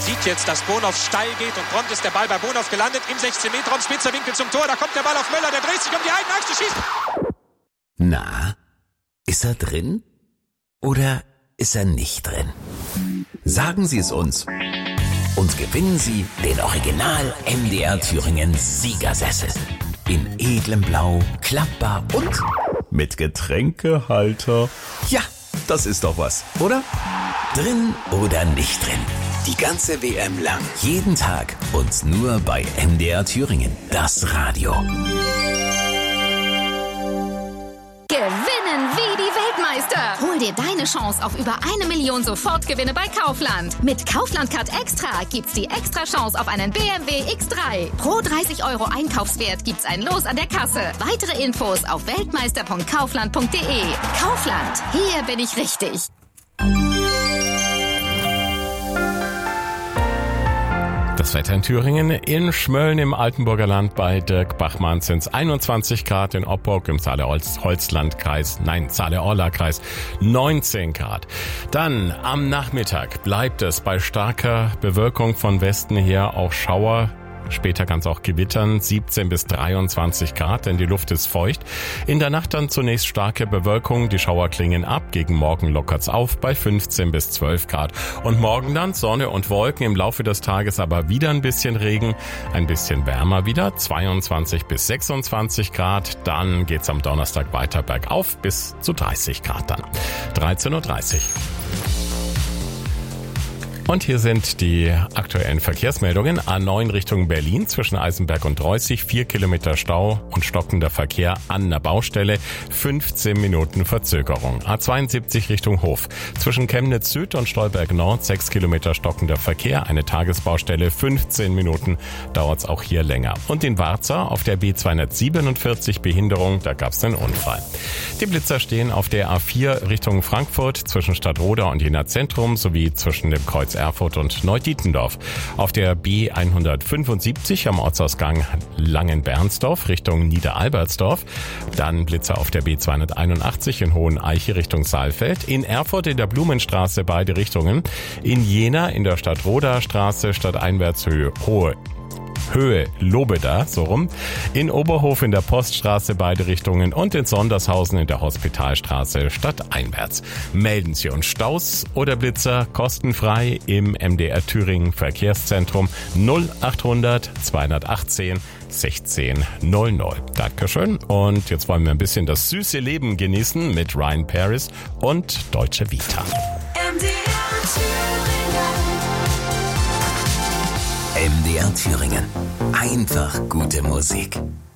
sieht jetzt, dass Bonhoff steil geht und prompt ist der Ball bei Bonhoff gelandet im 16-Meter-Raum, spitzer Winkel zum Tor, da kommt der Ball auf Möller, der dreht sich um die eigene Achse, schießt. Na, ist er drin oder ist er nicht drin? Sagen Sie es uns und gewinnen Sie den Original MDR Thüringen Siegersessel. In edlem Blau, klappbar und mit Getränkehalter. Ja, das ist doch was, oder? Drin oder nicht drin? Die ganze WM lang, jeden Tag und nur bei MDR Thüringen, das Radio. Gewinnen wie die Weltmeister. Hol dir deine Chance auf über 1 Million Sofortgewinne bei Kaufland. Mit Kaufland Card Extra gibt's die extra Chance auf einen BMW X3. Pro 30 € Einkaufswert gibt's ein Los an der Kasse. Weitere Infos auf weltmeister.kaufland.de. Kaufland, hier bin ich richtig. Das Wetter in Thüringen, in Schmölln im Altenburger Land bei Dirk Bachmann sind es 21 Grad, in Oppurg im Saale-Orla-Kreis 19 Grad. Dann am Nachmittag bleibt es bei starker Bewölkung von Westen her auch Schauer. Später kann es auch gewittern, 17 bis 23 Grad, denn die Luft ist feucht. In der Nacht dann zunächst starke Bewölkung, die Schauer klingen ab, gegen Morgen lockert's auf bei 15 bis 12 Grad. Und morgen dann Sonne und Wolken, im Laufe des Tages aber wieder ein bisschen Regen, ein bisschen wärmer wieder, 22 bis 26 Grad. Dann geht's am Donnerstag weiter bergauf bis zu 30 Grad dann. 13:30 Uhr. Und hier sind die aktuellen Verkehrsmeldungen. A9 Richtung Berlin zwischen Eisenberg und Reußig, 4 Kilometer Stau und stockender Verkehr an der Baustelle, 15 Minuten Verzögerung. A72 Richtung Hof zwischen Chemnitz Süd und Stolberg Nord, 6 Kilometer stockender Verkehr, eine Tagesbaustelle, 15 Minuten dauert's auch hier länger. Und in Warza auf der B247 Behinderung, da gab's einen Unfall. Die Blitzer stehen auf der A4 Richtung Frankfurt zwischen Stadtroda und Jena Zentrum sowie zwischen dem Kreuz Erfurt und Neudietendorf. Auf der B175 am Ortsausgang Langenbernsdorf Richtung Niederalbertsdorf. Dann Blitzer auf der B281 in Hoheneiche Richtung Saalfeld. In Erfurt in der Blumenstraße beide Richtungen. In Jena in der Stadtroda Straße stadteinwärts Höhe Lobeda, so rum. In Oberhof in der Poststraße beide Richtungen und in Sondershausen in der Hospitalstraße stadteinwärts. Melden Sie uns Staus oder Blitzer kostenfrei im MDR Thüringen Verkehrszentrum 0800 218 1600. Dankeschön. Und jetzt wollen wir ein bisschen das süße Leben genießen mit Ryan Paris und Deutsche Vita. MDR Thüringen. Einfach gute Musik.